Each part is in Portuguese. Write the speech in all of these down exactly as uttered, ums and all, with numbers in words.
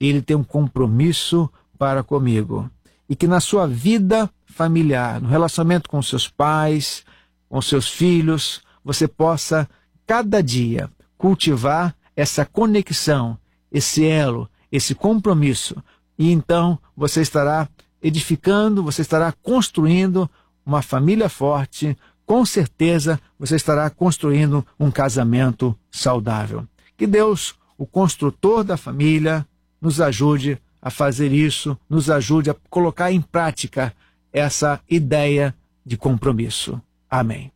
Ele tem um compromisso para comigo. E que na sua vida familiar, no relacionamento com seus pais, com seus filhos, você possa, cada dia, cultivar essa conexão, esse elo, esse compromisso. E então você estará edificando, você estará construindo uma família forte. Com certeza você estará construindo um casamento saudável. Que Deus, o construtor da família, nos ajude a fazer isso, nos ajude a colocar em prática essa ideia de compromisso. Amém.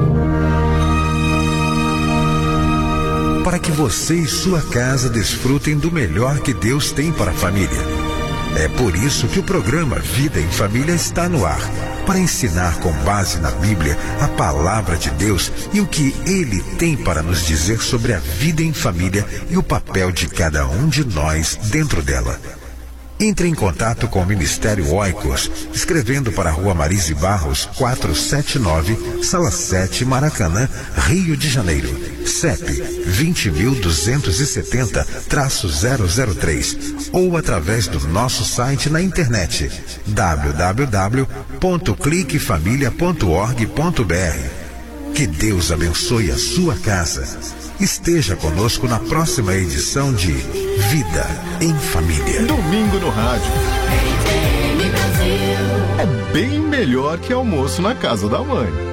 Para que você e sua casa desfrutem do melhor que Deus tem para a família. É por isso que o programa Vida em Família está no ar, para ensinar com base na Bíblia a palavra de Deus e o que Ele tem para nos dizer sobre a vida em família e o papel de cada um de nós dentro dela. Entre em contato com o Ministério Oikos, escrevendo para a Rua Marise Barros, quatrocentos e setenta e nove, Sala sete, Maracanã, Rio de Janeiro. C E P vinte mil duzentos e setenta, zero zero três, ou através do nosso site na internet w w w ponto clique família ponto org ponto b r. Que Deus abençoe a sua casa. Esteja conosco na próxima edição de Vida em Família. Domingo no rádio. É bem melhor que almoço na casa da mãe.